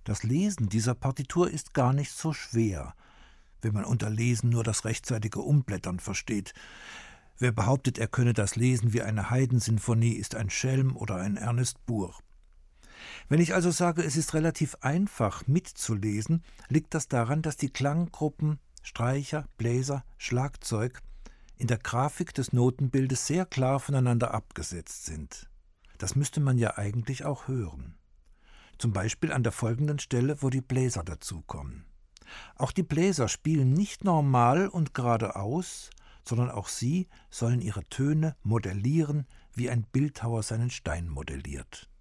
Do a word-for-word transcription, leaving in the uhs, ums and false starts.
Das Lesen dieser Partitur ist gar nicht so schwer, wenn man unter Lesen nur das rechtzeitige Umblättern versteht. Wer behauptet, er könne das lesen wie eine Haydn-Sinfonie, ist ein Schelm oder ein Ernest Buhr. Wenn ich also sage, es ist relativ einfach mitzulesen, liegt das daran, dass die Klanggruppen Streicher, Bläser, Schlagzeug in der Grafik des Notenbildes sehr klar voneinander abgesetzt sind. Das müsste man ja eigentlich auch hören. Zum Beispiel an der folgenden Stelle, wo die Bläser dazukommen. Auch die Bläser spielen nicht normal und geradeaus, sondern auch sie sollen ihre Töne modellieren, wie ein Bildhauer seinen Stein modelliert.